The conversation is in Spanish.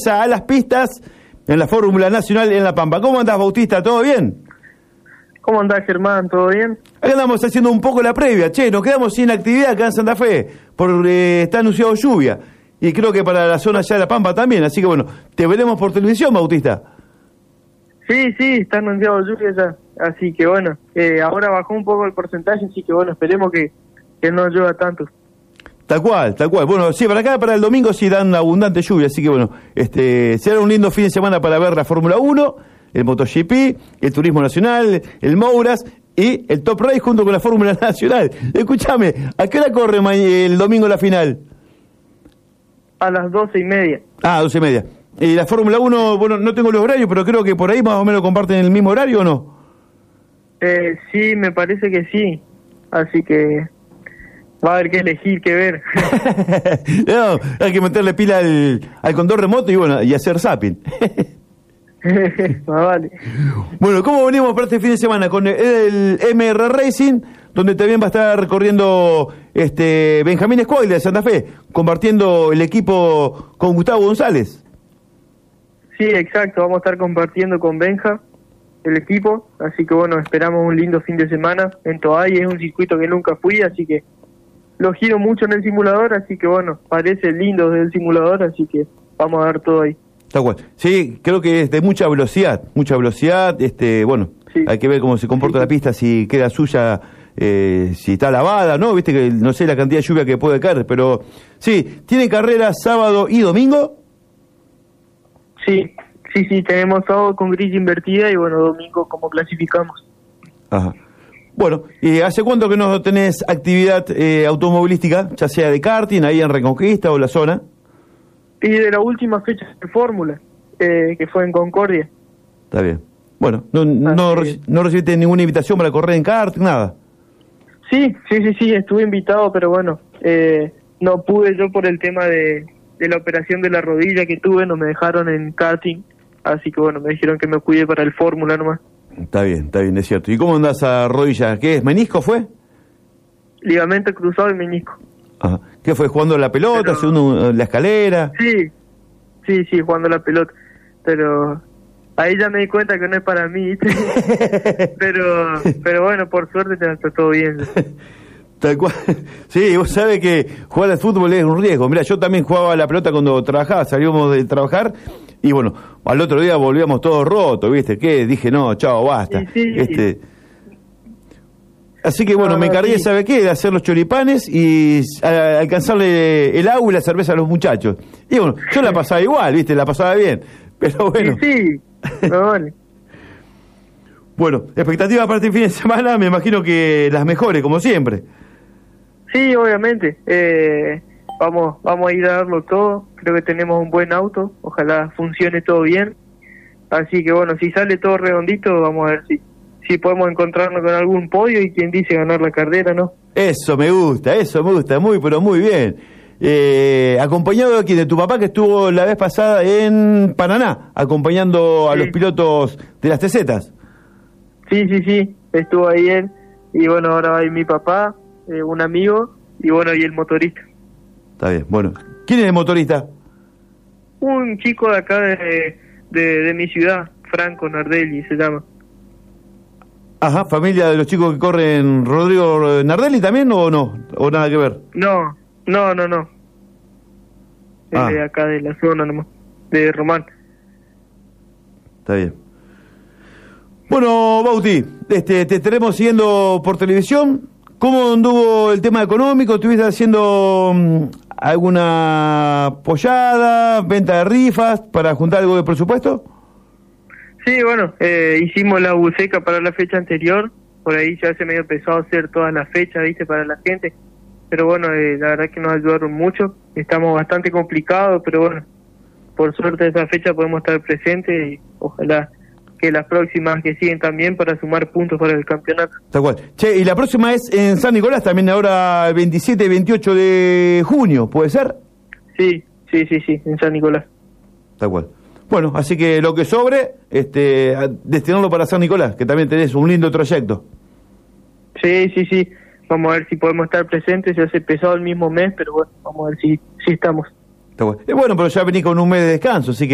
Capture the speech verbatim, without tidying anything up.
regresa a las pistas en la Fórmula Nacional en La Pampa. ¿Cómo andás, Bautista? ¿Todo bien? ¿Cómo andás, Germán? ¿Todo bien? Acá andamos haciendo un poco la previa. Che, nos quedamos sin actividad acá en Santa Fe, porque está anunciado lluvia. Y creo que para la zona allá de La Pampa también. Así que bueno, te veremos por televisión, Bautista. Sí, sí, está anunciado lluvia ya. Así que bueno, eh, ahora bajó un poco el porcentaje, así que bueno, esperemos que, que no llueva tanto. Tal cual, tal cual. Bueno, sí, para acá, para el domingo sí dan abundante lluvia, así que bueno, este será un lindo fin de semana para ver la Fórmula uno, el MotoGP, el Turismo Nacional, el Mouras y el Top Race junto con la Fórmula Nacional. Escúchame, ¿a qué hora corre el domingo la final? A las doce y media. Ah, doce y media. Y la Fórmula uno, bueno, no tengo los horarios, pero creo que por ahí más o menos comparten el mismo horario, ¿o no? Eh, sí, me parece que sí. Así que va a haber que elegir, que ver. No, hay que meterle pila al, al control remoto y bueno, y hacer zapping. Vale. Bueno, ¿cómo venimos para este fin de semana? Con el, el M R Racing, donde también va a estar corriendo este Benjamín Escuaglia de Santa Fe, compartiendo el equipo con Gustavo González. Sí, exacto, vamos a estar compartiendo con Benja el equipo, así que bueno, esperamos un lindo fin de semana en Toay. Es un circuito que nunca fui, así que lo giro mucho en el simulador, así que bueno, parece lindo desde el simulador, así que vamos a dar todo ahí. Tal cual. Sí, creo que es de mucha velocidad, mucha velocidad, este, bueno, sí. Hay que ver cómo se comporta sí, la pista, si queda suya, eh, si está lavada, ¿no? Viste que no sé la cantidad de lluvia que puede caer, pero sí, ¿tiene carrera sábado y domingo? Sí, sí, sí, tenemos sábado con grilla invertida y bueno, domingo como clasificamos. Ajá. Bueno, ¿y hace cuánto que no tenés actividad eh, automovilística, ya sea de karting, ahí en Reconquista o la zona? Y de la última fecha de Fórmula, eh, que fue en Concordia. Está bien. Bueno, no, no, reci- no recibiste ninguna invitación para correr en karting, nada. Sí, sí, sí, sí, estuve invitado, pero bueno, eh, no pude yo por el tema de, de la operación de la rodilla que tuve, no me dejaron en karting, así que bueno, me dijeron que me cuide para el Fórmula nomás. Está bien, está bien, es cierto. ¿Y cómo andás a rodilla? ¿Qué es? ¿Menisco fue? Ligamento cruzado y menisco. Ajá. ¿Qué fue? ¿Jugando la pelota? Pero... ¿Segundo la escalera? Sí, sí, sí, jugando la pelota. Pero ahí ya me di cuenta que no es para mí, ¿viste? pero pero bueno, por suerte ya está todo bien. Tal cual. Sí, vos sabés que jugar al fútbol es un riesgo. Mira, yo también jugaba a la pelota cuando trabajaba, salíamos de trabajar y bueno, al otro día volvíamos todos rotos, ¿viste? ¿Qué? Dije, no, chao, basta. Sí, sí. Este... Así que bueno, no, me encargué, sí. ¿sabe qué? De hacer los choripanes y a, alcanzarle el agua y la cerveza a los muchachos. Y bueno, yo la pasaba igual, ¿viste? La pasaba bien. Pero bueno. Sí, sí, no vale. Bueno, expectativas para este fin de semana, me imagino que las mejores, como siempre. Sí, obviamente. Eh, vamos, vamos a ir a darlo todo. Creo que tenemos un buen auto. Ojalá funcione todo bien. Así que bueno, si sale todo redondito, vamos a ver si, si podemos encontrarnos con algún podio y quien dice ganar la carrera, ¿no? Eso me gusta, eso me gusta, muy, pero muy bien. Eh, acompañado de aquí, de tu papá que estuvo la vez pasada en Paraná, acompañando a sí. los pilotos de las T Zetas. Sí, sí, sí, estuvo ahí él. Y bueno, ahora va a ir mi papá, eh, un amigo, y bueno, y el motorista. Está bien, bueno. ¿Quién es el motorista? Un chico de acá de, de, de mi ciudad, Franco Nardelli se llama. Ajá, familia de los chicos que corren. ¿Rodrigo Nardelli también o no? ¿O nada que ver? No, no, no, no. Es ah. de acá de la zona nomás, de Román. Está bien. Bueno, Bauti, este, te estaremos siguiendo por televisión. ¿Cómo anduvo el tema económico? ¿Estuviste haciendo um, alguna pollada, venta de rifas para juntar algo de presupuesto? Sí, bueno, eh, hicimos la buceca para la fecha anterior. Por ahí ya se me empezó a hacer todas las fechas, ¿viste? Para la gente. Pero bueno, eh, la verdad que nos ayudaron mucho. Estamos bastante complicados, pero bueno, por suerte de esa fecha podemos estar presentes y ojalá que las próximas que siguen también para sumar puntos para el campeonato. Tal cual. Che, y la próxima es en San Nicolás, también ahora el veintisiete y veintiocho de junio, ¿puede ser? Sí, sí, sí, sí, en San Nicolás. Tal cual. Bueno, así que lo que sobre, este, destinarlo para San Nicolás, que también tenés un lindo trayecto. Sí, sí, sí. Vamos a ver si podemos estar presentes. Ya se empezó el mismo mes, pero bueno, vamos a ver si, si estamos. Está bueno. Eh, bueno, pero ya venís con un mes de descanso, así que